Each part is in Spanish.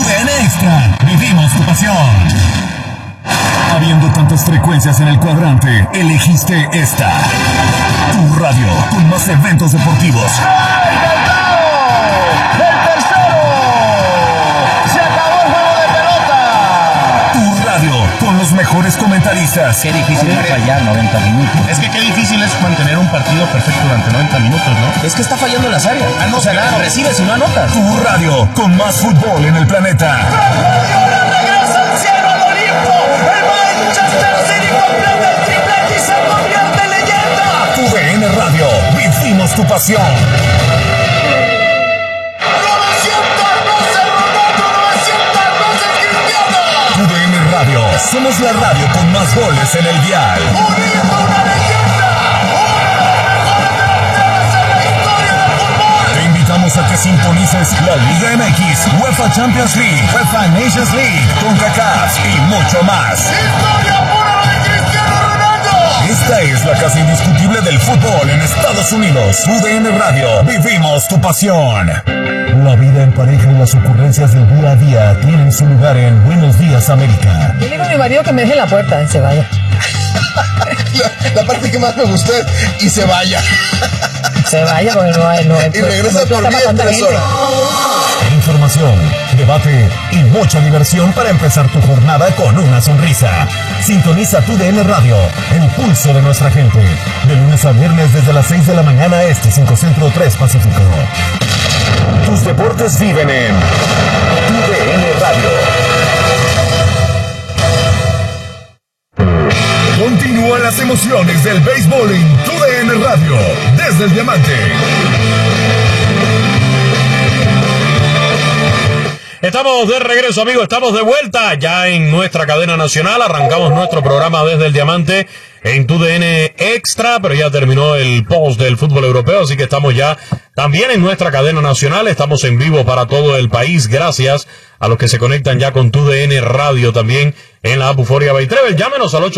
TUDN Extra, vivimos tu pasión. Habiendo tantas frecuencias en el cuadrante, elegiste esta. Tu radio, con más eventos deportivos. ¡El tercero! ¡Se acabó el juego de pelota! Tu radio, con los mejores comentaristas. Qué difícil es fallar 90 minutos. Es que qué difícil es mantener un partido perfecto durante 90 minutos, ¿no? Es que está fallando en las áreas. O sea, nada, recibes y no anotas. Tu radio, con más fútbol en el planeta. ¡Regresa al cielo al Olimpo! ¡El Manchester City completa el triplete y se convierte en leyenda! TUDN Radio, vivimos tu pasión. 900 veces Ronaldo, 900 veces Cristiano. TUDN Radio, somos la radio con más goles en el dial. ¡Uniendo una leyenda! ¡Una de las mejores delanteras en la historia del fútbol! Te invitamos a que sintonices la Liga MX, UEFA Champions League, UEFA Nations League, CONCACAF y mucho más. ¡Historia pura de Cristiano Ronaldo! Esta es la casa indiscutible del fútbol en Estados Unidos. TUDN Radio, vivimos tu pasión. La vida en pareja y las ocurrencias del día a día tienen su lugar en Buenos Días América. Yo digo a mi marido que me deje en la puerta y se vaya. La parte que más me gustó es y se vaya. Se vaya porque no hay. Y regresa por 10 horas. Información, debate y mucha diversión para empezar tu jornada con una sonrisa. Sintoniza TUDN Radio, el pulso de nuestra gente. De lunes a viernes desde las 6 de la mañana este, 5 Centro, 3 Pacífico. Tus deportes viven en TUDN Radio. Continúan las emociones del béisbol en TUDN Radio, desde el Diamante. Estamos de regreso, amigos, estamos de vuelta ya en nuestra cadena nacional. Arrancamos nuestro programa desde el Diamante en TUDN Extra, pero ya terminó el post del fútbol europeo, así que estamos ya también en nuestra cadena nacional. Estamos en vivo para todo el país, gracias a los que se conectan ya con TUDN Radio también en la app Euphoria by Travel. Llámenos al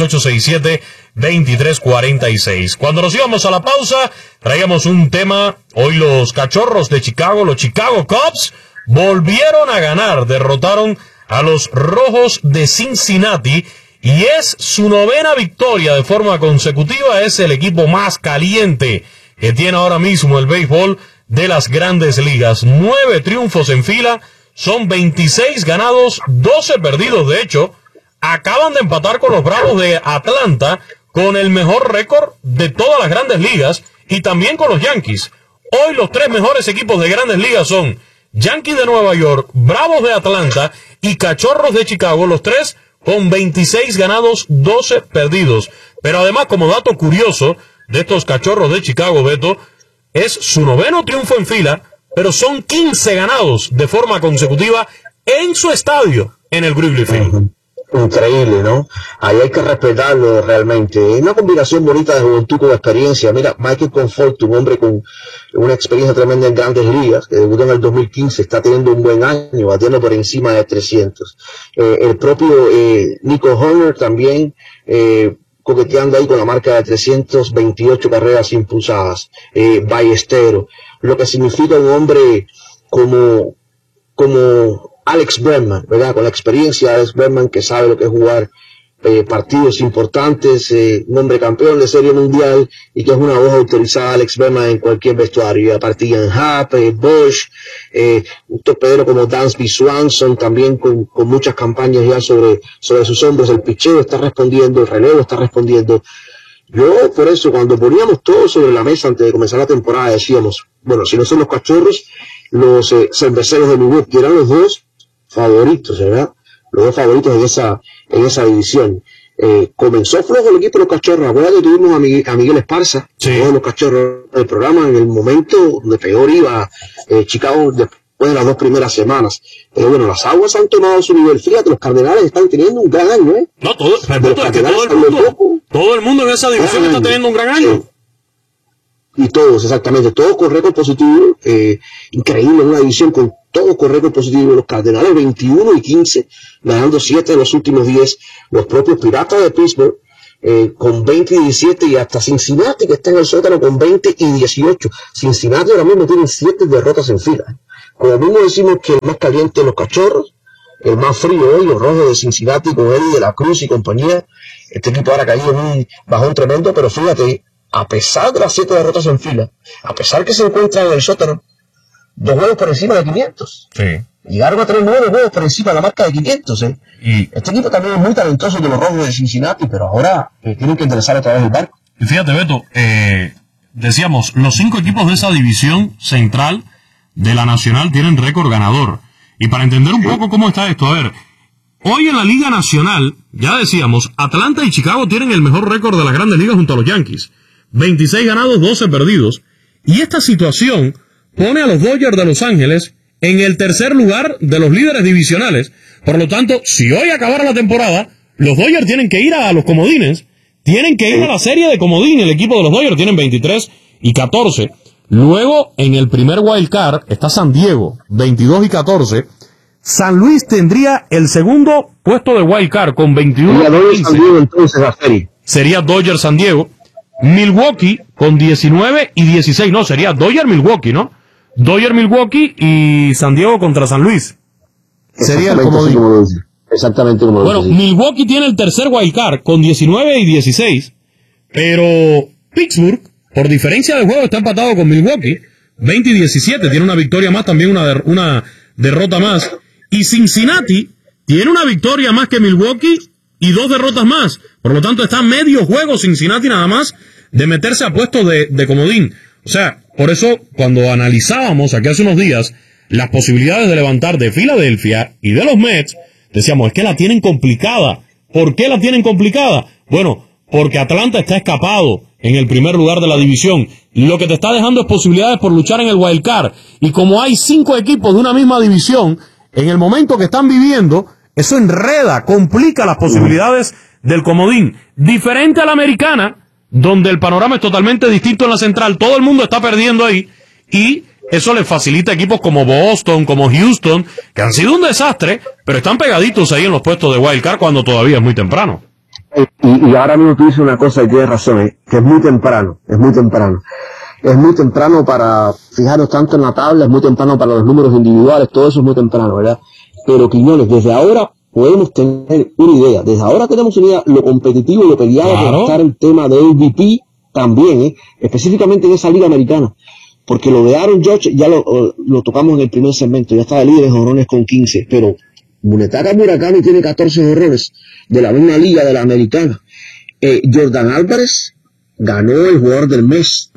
833-867-2346. Cuando nos íbamos a la pausa, traíamos un tema. Hoy los Cachorros de Chicago, los Chicago Cubs, volvieron a ganar, derrotaron a los Rojos de Cincinnati y es su 9ª victoria de forma consecutiva. Es el equipo más caliente que tiene ahora mismo el béisbol de las Grandes Ligas. 9 triunfos en fila, son 26 ganados, 12 perdidos. De hecho, acaban de empatar con los Bravos de Atlanta con el mejor récord de todas las Grandes Ligas y también con los Yankees. Hoy los 3 mejores equipos de Grandes Ligas son Yankees de Nueva York, Bravos de Atlanta y Cachorros de Chicago, los 3 con 26 ganados, 12 perdidos. Pero además, como dato curioso de estos Cachorros de Chicago, Beto, es su 9º triunfo en fila, pero son 15 ganados de forma consecutiva en su estadio, en el Wrigley Field. Increíble, ¿no? Ahí hay que respetarlo realmente. Es una combinación bonita de juventud con experiencia. Mira, Michael Conforto, un hombre con una experiencia tremenda en Grandes Ligas, que debutó en el 2015, está teniendo un buen año, batiendo por encima de 300. El propio Nico Hoerner también coqueteando ahí con la marca de 328 carreras impulsadas. Ballesteros, lo que significa un hombre como Alex Bregman, ¿verdad? Con la experiencia de Alex Bregman, que sabe lo que es jugar partidos importantes, un hombre campeón de Serie Mundial y que es una voz autorizada Alex Bregman en cualquier vestuario. Aparte Ian Happ, Bush, un torpedero como Dansby Swanson, también con muchas campañas ya sobre sus hombros. El picheo está respondiendo, el relevo está respondiendo. Yo, por eso, cuando poníamos todo sobre la mesa antes de comenzar la temporada, decíamos, bueno, si no son los Cachorros, los Cerveceros de Milwaukee eran los dos favoritos, ¿verdad? Los dos favoritos en esa división. Comenzó flojo el equipo de los Cachorros. Acuérdate que tuvimos a Miguel Esparza, sí, uno de los Cachorros del programa, en el momento donde peor iba Chicago después de las 2 primeras semanas. Pero bueno, las aguas han tomado su nivel. Fíjate, los Cardenales están teniendo un gran año, ¿eh? No, todo el mundo en esa división está teniendo un gran año. Y todos, exactamente, todos con récord positivo. Increíble, una división con todos con récord positivo. Los Cardenales 21-15, ganando 7 de los últimos 10. Los propios Piratas de Pittsburgh con 20-17, y hasta Cincinnati, que está en el sótano, con 20-18. Cincinnati ahora mismo tiene 7 derrotas en fila. Como mismo decimos que el más caliente los Cachorros, el más frío hoy, los Rojos de Cincinnati con Eddie de la Cruz y compañía. Este equipo ahora caído en un bajón tremendo, pero fíjate, a pesar de las 7 derrotas en fila, a pesar que se encuentran en el sótano, 2 juegos por encima de 500. Sí. Llegaron a tener 9 juegos por encima de la marca de 500. Y este equipo también es muy talentoso de los Rojos de Cincinnati, pero ahora tienen que enderezar otra vez el barco. Y fíjate, Beto, decíamos, los 5 equipos de esa división central de la Nacional tienen récord ganador. Y para entender un poco cómo está esto, a ver, hoy en la Liga Nacional, ya decíamos, Atlanta y Chicago tienen el mejor récord de las grandes ligas junto a los Yankees. 26 ganados, 12 perdidos. Y esta situación pone a los Dodgers de Los Ángeles en el tercer lugar de los líderes divisionales. Por lo tanto, si hoy acabara la temporada, los Dodgers tienen que ir a los comodines, tienen que ir a la serie de comodín. El equipo de los Dodgers tienen 23 y 14. Luego, en el primer wild card, está San Diego, 22 y 14. San Luis tendría el segundo puesto de wild card con 21 y 15. San Diego, entonces, la serie. Sería Dodgers San Diego. Milwaukee con 19 y 16. No, sería Dodgers Milwaukee, ¿no? Dodgers Milwaukee y San Diego contra San Luis. Sería el comodín. Exactamente como bueno, Milwaukee tiene el tercer wild card con 19 y 16. Pero Pittsburgh, por diferencia de juego, está empatado con Milwaukee, 20 y 17, tiene una victoria más, también una derrota más. Y Cincinnati tiene una victoria más que Milwaukee y 2 derrotas más. Por lo tanto, está medio juego Cincinnati nada más de meterse a puestos de comodín. O sea, por eso, cuando analizábamos aquí hace unos días las posibilidades de levantar de Filadelfia y de los Mets, decíamos, es que la tienen complicada. ¿Por qué la tienen complicada? Bueno, porque Atlanta está escapado en el primer lugar de la división. Y lo que te está dejando es posibilidades por luchar en el wild card. Y como hay 5 equipos de una misma división, en el momento que están viviendo, eso enreda, complica las posibilidades del comodín. Diferente a la americana, donde el panorama es totalmente distinto en la central. Todo el mundo está perdiendo ahí. Y eso le facilita a equipos como Boston, como Houston, que han sido un desastre, pero están pegaditos ahí en los puestos de wild card cuando todavía es muy temprano. Y ahora mismo tú dices una cosa y tienes razón, que es muy temprano, es muy temprano. Es muy temprano para fijarnos tanto en la tabla, es muy temprano para los números individuales, todo eso es muy temprano, ¿verdad? Pero Quiñones, desde ahora podemos tener una idea, desde ahora tenemos una idea lo competitivo y lo peleado que va a estar el tema de MVP también, específicamente en esa liga americana. Porque lo de Aaron Judge ya lo tocamos en el primer segmento, ya estaba líder en jonrones con 15, pero Munetaka Murakami tiene 14 jonrones de la misma liga de la americana. Jordan Álvarez ganó el jugador del mes.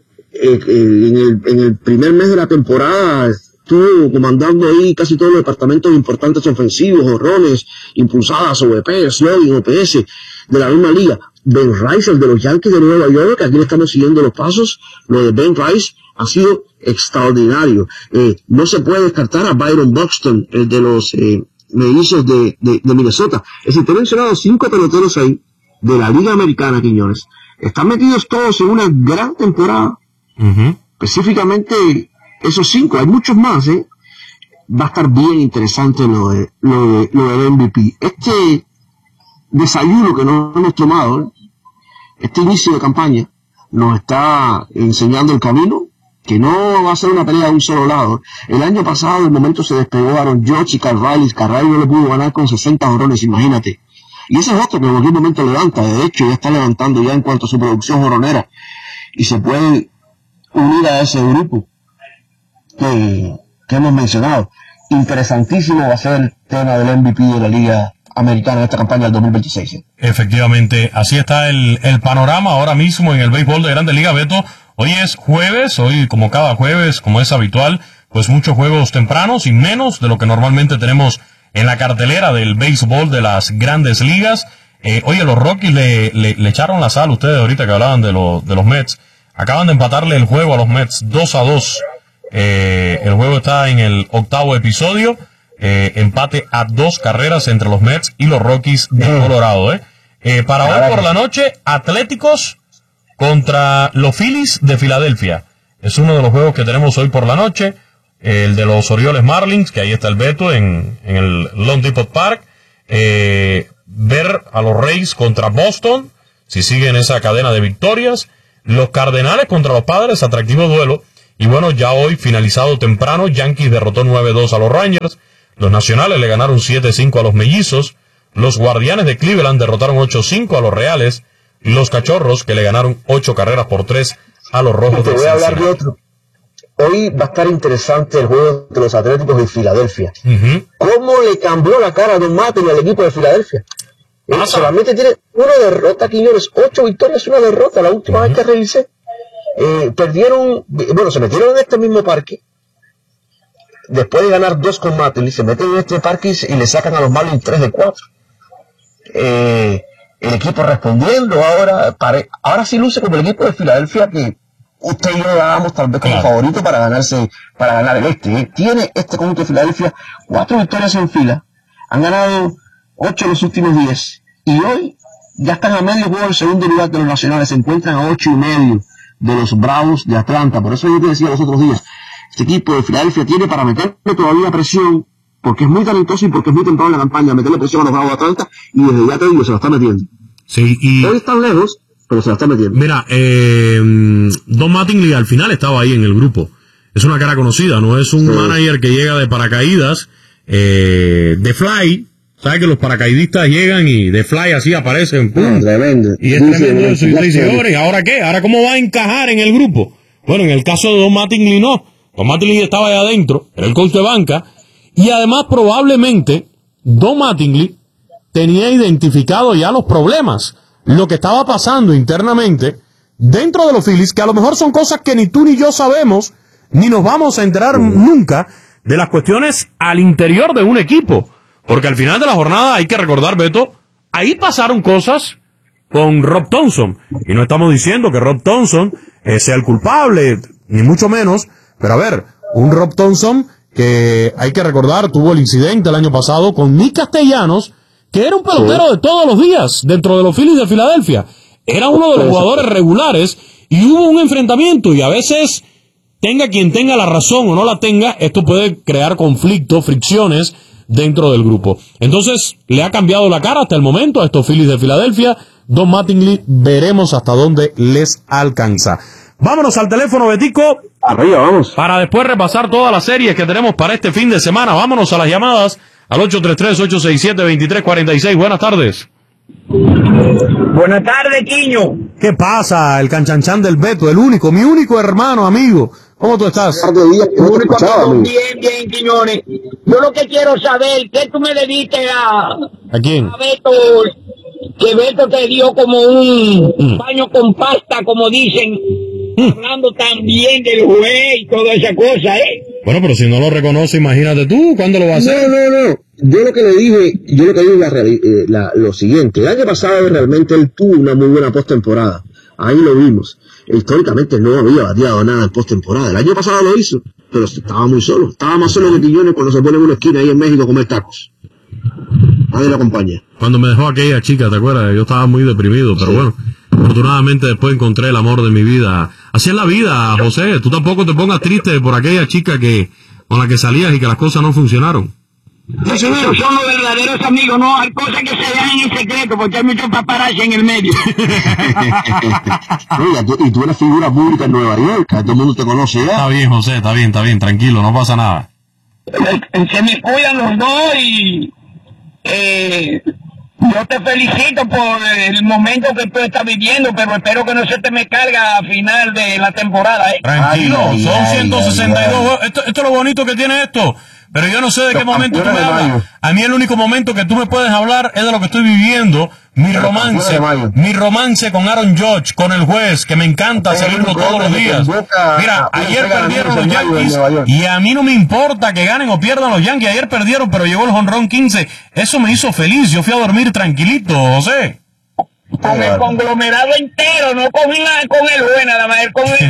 En el primer mes de la temporada estuvo comandando ahí casi todos los departamentos importantes ofensivos, jonrones, impulsadas, OVP, slugging, OPS, de la misma liga. Ben Rice, el de los Yankees de Nueva York, aquí le estamos siguiendo los pasos. Lo de Ben Rice ha sido extraordinario. No se puede descartar a Byron Buxton, el de los mellizos de Minnesota. Es decir, te he mencionado 5 peloteros ahí de la Liga Americana, Quiñones. Están metidos todos en una gran temporada. Específicamente esos 5, hay muchos más, Va a estar bien interesante lo del MVP. Este desayuno que nos hemos tomado, este inicio de campaña, nos está enseñando el camino, que no va a ser una pelea de un solo lado. El año pasado, de momento, se despegó Aaron Judge y Carvalho no le pudo ganar con 60 jonrones, imagínate. Y ese es otro que en algún momento levanta, de hecho, ya está levantando ya en cuanto a su producción jonronera, y se puede unir a ese grupo que hemos mencionado. Interesantísimo va a ser el tema del MVP de la Liga Americana en esta campaña del 2026. Efectivamente, así está el panorama ahora mismo en el béisbol de Grandes Ligas, Beto. Hoy es jueves, hoy como cada jueves, como es habitual, pues muchos juegos tempranos y menos de lo que normalmente tenemos en la cartelera del béisbol de las Grandes Ligas. Oye, los Rockies le echaron la sal, ustedes ahorita que hablaban de los Mets. Acaban de empatarle el juego a los Mets 2-2. El juego está en el 8º episodio. Empate a 2 carreras entre los Mets y los Rockies de Colorado. Para hoy por la noche, Atléticos contra los Phillies de Filadelfia. Es uno de los juegos que tenemos hoy por la noche. El de los Orioles Marlins, que ahí está el Beto en el Lone Depot Park. Ver a los Rays contra Boston, si siguen esa cadena de victorias. Los Cardenales contra los Padres, atractivo duelo. Y bueno, ya hoy, finalizado temprano, Yankees derrotó 9-2 a los Rangers. Los Nacionales le ganaron 7-5 a los Mellizos. Los Guardianes de Cleveland derrotaron 8-5 a los Reales. Y los Cachorros, que le ganaron 8-3 a los Rojos de Te voy a hablar Cincinnati. de otro. Hoy va a estar interesante el juego de los Atléticos de Filadelfia. ¿Cómo le cambió la cara a Don Mattingly al equipo de Filadelfia? Solamente tiene una derrota, Quiñones, 8 victorias y una derrota. La última vez que revisé, se metieron en este mismo parque. Después de ganar 2 con Mattingly, se meten en este parque y le sacan a los Marlins 3-4. El equipo respondiendo ahora sí luce como el equipo de Filadelfia que usted y yo dábamos tal vez como favorito para ganar el este. Tiene este conjunto de Filadelfia 4 victorias en fila, han ganado 8 en los últimos 10 y hoy ya están a medio juego del segundo lugar de los Nacionales, se encuentran a 8.5 de los Bravos de Atlanta. Por eso yo te decía los otros días, este equipo de Filadelfia tiene para meterle todavía presión, porque es muy talentoso y porque es muy temprano en la campaña, meterle presión a los Bravos de Atlanta, y desde ya te digo, se la está metiendo. Sí, y hoy están lejos, pero se la está metiendo. Mira, Don Mattingly al final estaba ahí en el grupo. Es una cara conocida, no es un manager que llega de paracaídas, de fly. ¿Sabes que los paracaidistas llegan y de fly así aparecen? ¡Pum! Tremendo. Y es tremendo eso. Y usted dice, ¿y ahora qué? ¿Ahora cómo va a encajar en el grupo? Bueno, en el caso de Don Mattingly no. Don Mattingly estaba allá adentro, era el coach de banca, y además probablemente Don Mattingly tenía identificado ya los problemas, lo que estaba pasando internamente dentro de los Phillies, que a lo mejor son cosas que ni tú ni yo sabemos, ni nos vamos a enterar nunca de las cuestiones al interior de un equipo. Porque al final de la jornada hay que recordar, Beto, ahí pasaron cosas con Rob Thomson. Y no estamos diciendo que Rob Thomson sea el culpable, ni mucho menos. Pero a ver, un Rob Thomson que hay que recordar tuvo el incidente el año pasado con Nick Castellanos, que era un pelotero de todos los días dentro de los Phillies de Filadelfia. Era uno de los jugadores regulares y hubo un enfrentamiento y a veces, tenga quien tenga la razón o no la tenga, esto puede crear conflictos, fricciones dentro del grupo. Entonces, le ha cambiado la cara hasta el momento a estos Phillies de Filadelfia. Don Mattingly, veremos hasta dónde les alcanza. Vámonos al teléfono, Betico. Arriba, vamos. Para después repasar todas las series que tenemos para este fin de semana. Vámonos a las llamadas al 833-867-2346. Buenas tardes. Buenas tardes, Quiño. ¿Qué pasa? El canchanchan del Beto, el único, mi único hermano, amigo. ¿Cómo tú estás? Bien, Quiñones. Yo lo que quiero saber, ¿qué tú me le diste ¿A quién? a Beto? Que Beto te dio como un baño con pasta, como dicen, hablando tan bien del juez y toda esa cosa, ¿eh? Bueno, pero si no lo reconoce, imagínate tú, ¿cuándo lo va a hacer? No. Yo lo que le dije es lo siguiente. El año pasado realmente él tuvo una muy buena postemporada. Ahí lo vimos. Históricamente no había bateado nada en postemporada. El año pasado lo hizo, pero estaba muy solo. Estaba más solo que Quiñones cuando se pone en una esquina ahí en México a comer tacos. Nadie lo acompaña. Cuando me dejó aquella chica, ¿te acuerdas? Yo estaba muy deprimido, pero bueno, afortunadamente después encontré el amor de mi vida. Así es la vida, José. Tú tampoco te pongas triste por aquella chica con la que salías y que las cosas no funcionaron. Esos son los verdaderos amigos, no hay cosas que se dejan en secreto porque hay muchos paparazzi en el medio. Oiga, y tú eres figura pública en Nueva York, todo el mundo te conoce ya. Está bien, José, está bien, tranquilo, no pasa nada. Se me cuidan los dos y yo te felicito por el momento que tú estás viviendo, pero espero que no se te me carga a final de la temporada, ¿eh? Tranquilo, son 162. Esto es lo bonito que tiene esto. Pero yo no sé de qué momento tú me hablas. A mí el único momento que tú me puedes hablar es de lo que estoy viviendo. Mi romance con Aaron Judge, con el juez, que me encanta seguirlo todos los días. Mira, ayer perdieron los Yankees y a mí no me importa que ganen o pierdan los Yankees. Ayer perdieron, pero llegó el jonrón 15. Eso me hizo feliz. Yo fui a dormir tranquilito, José. Con el conglomerado entero, no con el juez nada más,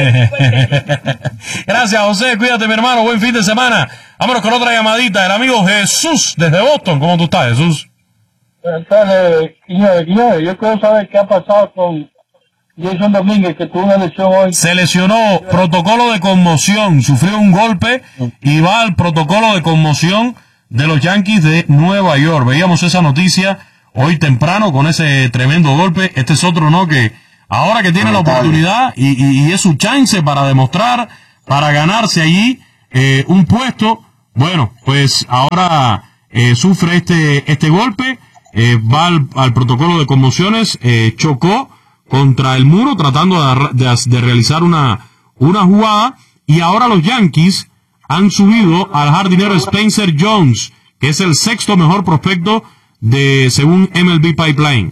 Gracias, José, cuídate, mi hermano, buen fin de semana. Vámonos con otra llamadita, el amigo Jesús desde Boston. ¿Cómo tú estás, Jesús? Buenas tardes, Quiñones. Yo quiero saber qué ha pasado con Jason Domínguez, que tuvo una lesión hoy. Se lesionó, protocolo de conmoción, sufrió un golpe y va al protocolo de conmoción de los Yankees de Nueva York. Veíamos esa noticia hoy temprano con ese tremendo golpe. Este es otro, ¿no? Que ahora que tiene la oportunidad y es su chance para demostrar, para ganarse allí un puesto. Bueno, pues ahora sufre este golpe, va al protocolo de conmociones, chocó contra el muro tratando de realizar una jugada, y ahora los Yankees han subido al jardinero Spencer Jones, que es el sexto mejor prospecto según MLB Pipeline.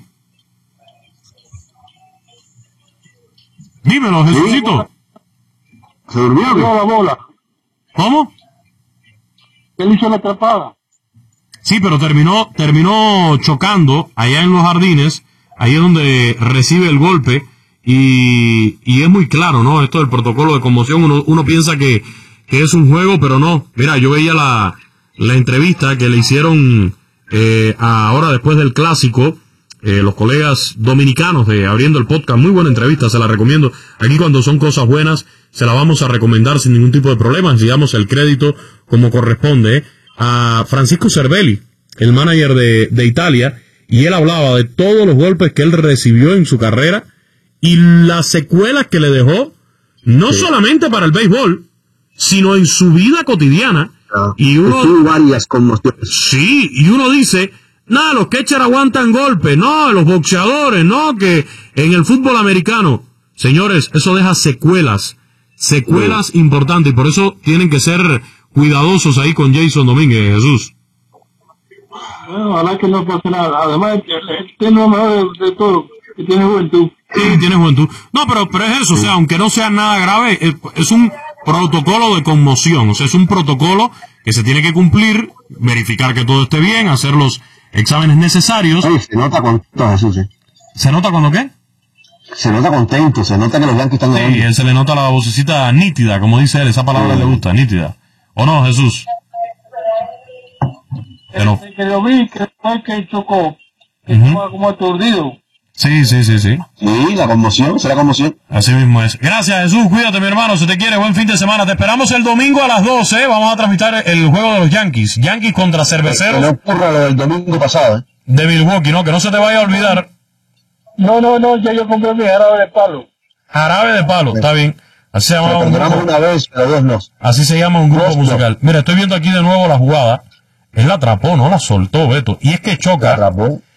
Dímelo, Jesucito. ¿Se durmió la bola? ¿Cómo? Él hizo la atrapada. Sí, pero terminó chocando allá en los jardines, ahí es donde recibe el golpe, y es muy claro, ¿no? Esto del protocolo de conmoción, uno piensa que es un juego, pero no. Mira, yo veía la entrevista que le hicieron ahora después del clásico, los colegas dominicanos de Abriendo el Podcast. Muy buena entrevista, se la recomiendo. Aquí cuando son cosas buenas, se la vamos a recomendar sin ningún tipo de problemas, digamos el crédito como corresponde, a Francisco Cervelli, el manager de Italia, y él hablaba de todos los golpes que él recibió en su carrera y las secuelas que le dejó, no solamente para el béisbol, sino en su vida cotidiana. Y uno, varias conmociones. Sí, y uno dice, nada, los catchers aguantan golpes, no, los boxeadores, no, que en el fútbol americano. Señores, eso deja secuelas importantes, y por eso tienen que ser cuidadosos ahí con Jason Domínguez, Jesús. Bueno, ojalá que no pase nada. Además, él tiene lo mejor de todo, que tiene juventud. Sí, tiene juventud. No, pero es eso, o sea, aunque no sea nada grave, es un protocolo de conmoción, o sea, es un protocolo que se tiene que cumplir, verificar que todo esté bien, hacer los exámenes necesarios. Oye, se nota contento, Jesús. ¿Se nota cuando qué? Se nota contento, se nota que los Yankees están ganando. Sí, él se le nota la vocecita nítida, como dice él, esa palabra le gusta, nítida. ¿O no, Jesús? Que lo vi, que fue que chocó, que estaba como aturdido. Sí. Sí, la conmoción, será conmoción. Así mismo es. Gracias, Jesús, cuídate, mi hermano, se te quiere, buen fin de semana. Te esperamos el domingo a las 12, vamos a transmitir el juego de los Yankees. Yankees contra Cerveceros. No ocurra lo del domingo pasado, de Milwaukee, ¿no? Que no se te vaya a olvidar. No, ya yo compré mi jarabe de palo. Jarabe de palo, está bien. Así se llama un grupo. Una vez, pero dos no. Así se llama un grupo musical. Mira, estoy viendo aquí de nuevo la jugada. Él la atrapó, no la soltó, Beto. Y es que choca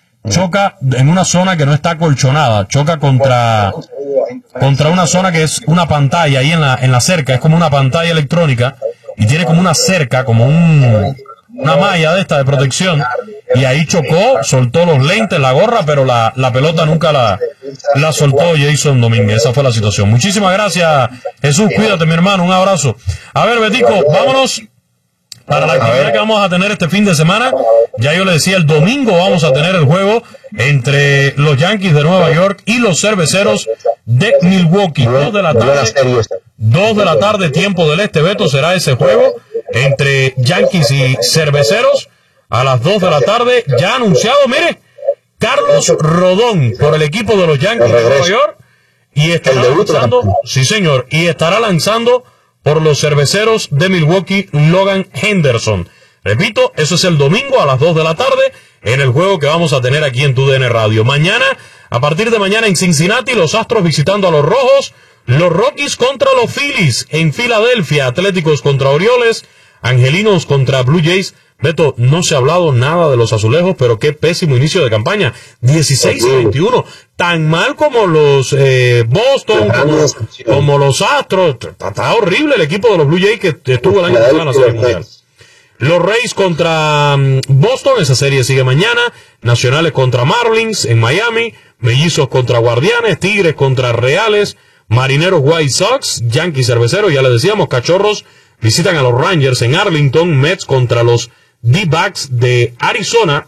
en una zona que no está acolchonada. Choca contra una zona que es una pantalla ahí en la cerca. Es como una pantalla electrónica. Y tiene como una cerca, como una malla de esta de protección. Y ahí chocó, soltó los lentes, la gorra, pero la pelota nunca la soltó Jason Domínguez. Esa fue la situación. Muchísimas gracias, Jesús. Cuídate, mi hermano. Un abrazo. A ver, Betico, vámonos para la actividad que vamos a tener este fin de semana. Ya yo le decía, el domingo vamos a tener el juego entre los Yankees de Nueva York y los Cerveceros de Milwaukee. 2 de la tarde. 2 de la tarde, tiempo del este, Beto, será ese juego entre Yankees y Cerveceros. A las 2 de la tarde, ya anunciado, mire, Carlos Rodón por el equipo de los Yankees de Nueva York, y estará lanzando, sí señor, y estará lanzando por los Cerveceros de Milwaukee, Logan Henderson. Repito, eso es el domingo a las 2 de la tarde, en el juego que vamos a tener aquí en TUDN Radio. Mañana, a partir de mañana en Cincinnati, los Astros visitando a los Rojos, los Rockies contra los Phillies en Filadelfia, Atléticos contra Orioles, Angelinos contra Blue Jays. Beto, no se ha hablado nada de los Azulejos, pero qué pésimo inicio de campaña. 16-21. Tan mal como los Boston, como los Astros. Está horrible el equipo de los Blue Jays que estuvo el año pasado en la Serie Mundial. Los Rays contra Boston, esa serie sigue mañana. Nacionales contra Marlins en Miami. Mellizos contra Guardianes. Tigres contra Reales. Marineros White Sox. Yankees Cerveceros, ya les decíamos. Cachorros visitan a los Rangers en Arlington. Mets contra los D-backs de Arizona.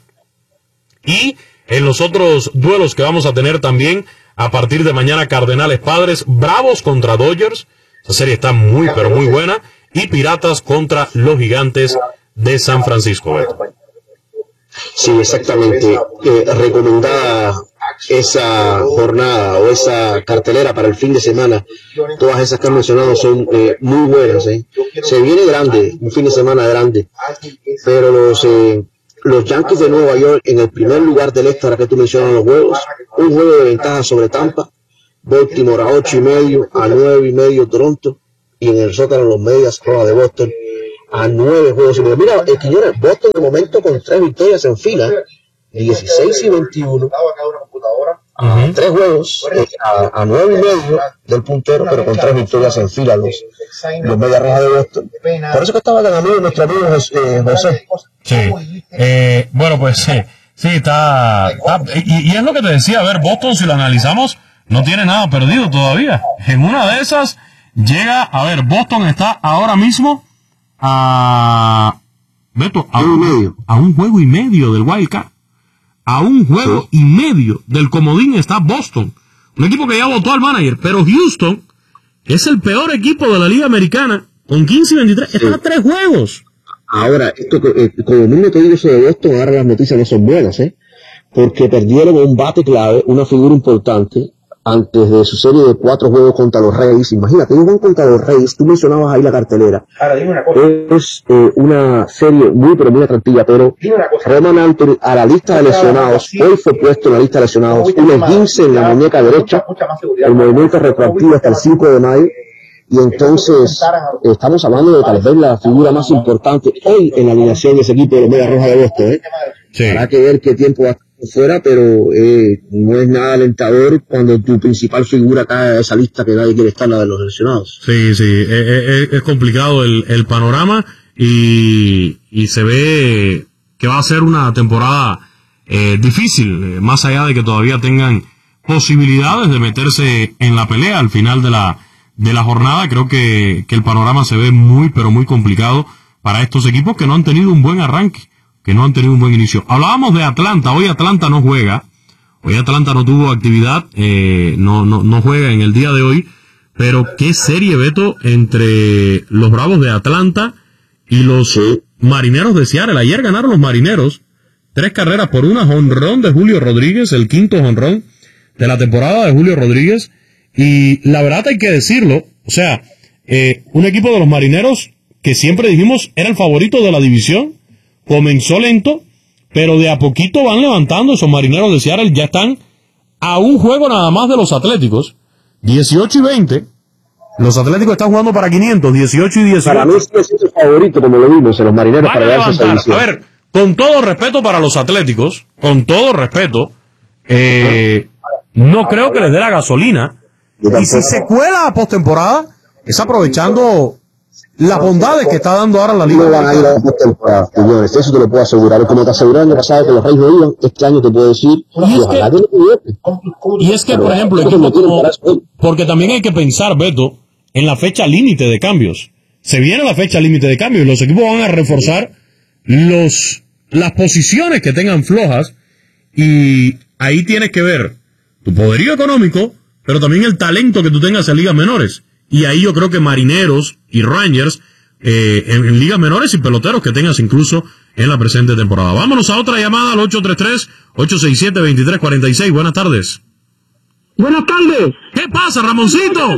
Y en los otros duelos que vamos a tener también a partir de mañana, Cardenales Padres, Bravos contra Dodgers. Esa serie está muy, pero muy buena. Y Piratas contra los Gigantes de San Francisco. Sí, exactamente. Recomendada esa jornada o esa cartelera para el fin de semana. Todas esas que han mencionado son muy buenas. Se viene grande, un fin de semana grande. Pero los Yankees de Nueva York en el primer lugar del este, ahora que tú mencionas los juegos, un juego de ventaja sobre Tampa. Baltimore a 8.5, a 9.5 Toronto. y en el sótano los Medias Rojas de Boston a 9 juegos. Mira, Quiñones, Boston de momento con 3 victorias en fila, 16 y 21. 3 juegos a 9 y medio del puntero, pero con 3 victorias en fila los Medias Rojas de Boston. Por eso que estaba tan amigo nuestro amigo José. Sí. Bueno, pues sí, está y es lo que te decía, a ver, Boston, si lo analizamos, no tiene nada perdido todavía. En una de esas llega, a ver, Boston está ahora mismo a un juego y medio del Wild Card. A un juego y medio del comodín está Boston, un equipo que ya votó al manager, pero Houston es el peor equipo de la Liga Americana, con 15 y 23, está a 3 juegos. Ahora, esto, como mismo te digo eso de Boston, ahora las noticias no son buenas, porque perdieron un bate clave, una figura importante, antes de su serie de 4 juegos contra los Reyes. Imagínate, ellos van contra los Reyes, tú mencionabas ahí la cartelera. Ahora, dime una cosa. Es una serie muy, pero muy atractiva, pero Roman Anthony a la lista de lesionados, hoy fue puesto en la lista de lesionados, un esguince en la muñeca derecha, el movimiento retroactivo hasta el 5 de mayo, y entonces estamos hablando de tal vez la figura más importante hoy en la alineación de ese equipo de los Medias Rojas de Boston. Sí. Habrá que ver qué tiempo va a estar fuera, pero no es nada alentador cuando tu principal figura cae a esa lista que nadie quiere estar, la de los lesionados. Sí, es complicado el panorama y se ve que va a ser una temporada difícil, más allá de que todavía tengan posibilidades de meterse en la pelea al final de la jornada. Creo que el panorama se ve muy, pero muy complicado para estos equipos que no han tenido un buen arranque, que no han tenido un buen inicio. Hablábamos de Atlanta, hoy Atlanta no juega, hoy Atlanta no tuvo actividad, no juega en el día de hoy, pero qué serie, Beto, entre los Bravos de Atlanta y los Marineros de Seattle. Ayer ganaron los Marineros 3 carreras por 1, jonrón de Julio Rodríguez, el 5º jonrón de la temporada de Julio Rodríguez, y la verdad hay que decirlo, o sea, un equipo de los Marineros que siempre dijimos era el favorito de la división. Comenzó lento, pero de a poquito van levantando. Esos Marineros de Seattle ya están a un juego nada más de los Atléticos, 18 y 20. Los Atléticos están jugando para 500, 18 y 18. Para mí es el favorito, como lo vimos en los Marineros, para darse esa división. A ver, con todo respeto para los Atléticos, con todo respeto, no creo que les dé la gasolina. Y si se cuela a postemporada, es aprovechando las bondades que está dando ahora la Liga. No van a ir a la postemporada, señores, eso te lo puedo asegurar. Como te aseguré el año pasado que los Reyes no iban, este año te puedo decir, y es que, por ejemplo, porque también hay que pensar, Beto, en la fecha límite de cambios. Se viene la fecha límite de cambios y los equipos van a reforzar las posiciones que tengan flojas, y ahí tienes que ver tu poderío económico, pero también el talento que tú tengas en ligas menores. Y ahí yo creo que Marineros y Rangers en ligas menores, y peloteros que tengas incluso en la presente temporada. Vámonos a otra llamada al 833-867-2346. Buenas tardes. Buenas tardes. ¿Qué pasa, Ramoncito?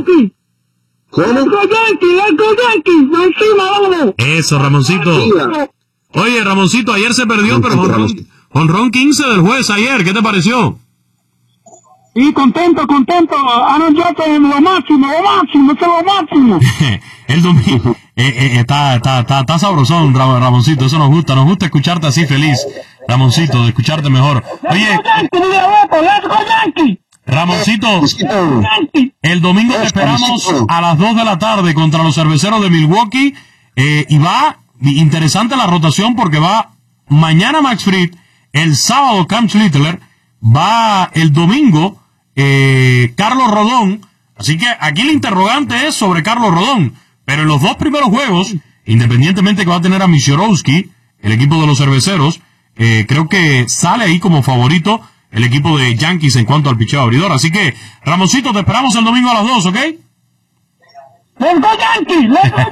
Eso, Ramoncito. Oye, Ramoncito, ayer se perdió, pero jonrón 15 del juez ayer. ¿Qué te pareció? Y contento. Aaron Judge, lo máximo, El domingo. Está sabrosón, Ramoncito. Eso nos gusta escucharte así feliz, Ramoncito, de escucharte mejor. Oye, Ramoncito, el domingo te esperamos a las 2 de la tarde contra los Cerveceros de Milwaukee, y va interesante la rotación porque va mañana Max Fried, el sábado Cam Schlittler, va el domingo Carlos Rodón. Así que aquí el interrogante es sobre Carlos Rodón, pero en los 2 primeros juegos, independientemente que va a tener a Misiorowski, el equipo de los Cerveceros, creo que sale ahí como favorito el equipo de Yankees en cuanto al picheo abridor. Así que, Ramoncito, te esperamos el domingo a las 2, ¿ok? ¡Let's go Yankees!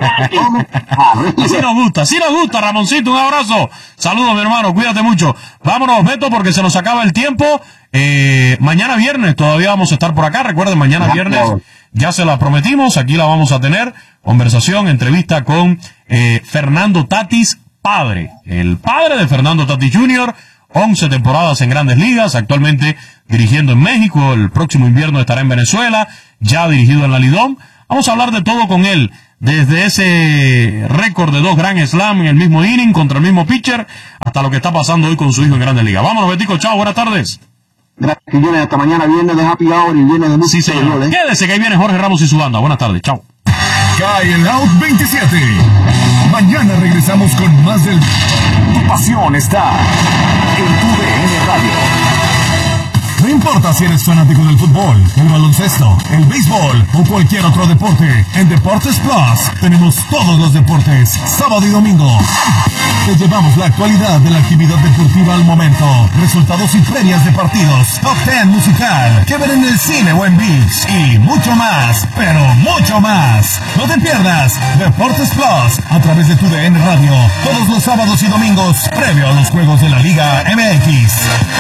Sí nos gusta, Ramoncito, un abrazo. Saludos, mi hermano, cuídate mucho. Vámonos, Beto, porque se nos acaba el tiempo. Mañana viernes todavía vamos a estar por acá. Recuerden, mañana viernes ya se la prometimos. Aquí la vamos a tener. Conversación, entrevista con Fernando Tatis, padre. El padre de Fernando Tatis Jr., 11 temporadas en Grandes Ligas, actualmente dirigiendo en México. El próximo invierno estará en Venezuela, ya dirigido en la Lidom. Vamos a hablar de todo con él, desde ese récord de 2 Grand Slam en el mismo inning contra el mismo pitcher, hasta lo que está pasando hoy con su hijo en Grandes Ligas. Vámonos, Betico, chao, buenas tardes. Gracias, Quiñones, hasta mañana, viernes de Happy Hour y viernes de música. Sí, señor. Quédese que ahí viene Jorge Ramos y su banda. Buenas tardes, chao. Cae el Out 27. Mañana regresamos con más del... Tu pasión está en tu DN Radio. No importa si eres fanático del fútbol, el baloncesto, el béisbol o cualquier otro deporte, en Deportes Plus tenemos todos los deportes, sábado y domingo. Te llevamos la actualidad de la actividad deportiva al momento, resultados y previas de partidos, top 10 musical, que ver en el cine o en ViX y mucho más, pero mucho más. No te pierdas Deportes Plus a través de tu DN Radio, todos los sábados y domingos, previo a los juegos de la Liga MX.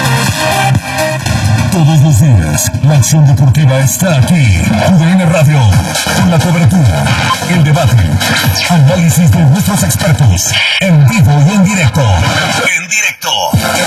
Todos los días, la acción deportiva está aquí. UDN Radio, con la cobertura, el debate, análisis de nuestros expertos, en vivo y en directo.